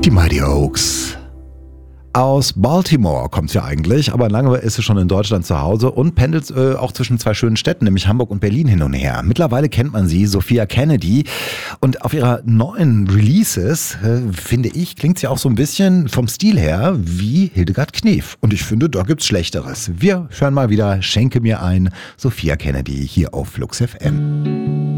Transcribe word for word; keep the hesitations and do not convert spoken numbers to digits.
Die Mighty Oaks. Aus Baltimore kommt sie ja eigentlich, aber lange ist sie schon in Deutschland zu Hause und pendelt äh, auch zwischen zwei schönen Städten, nämlich Hamburg und Berlin hin und her. Mittlerweile kennt man sie, Sophia Kennedy. Und auf ihrer neuen Releases, äh, finde ich, klingt sie auch so ein bisschen vom Stil her wie Hildegard Knef. Und ich finde, da gibt's Schlechteres. Wir hören mal wieder Schenke mir ein, Sophia Kennedy hier auf Flux F M.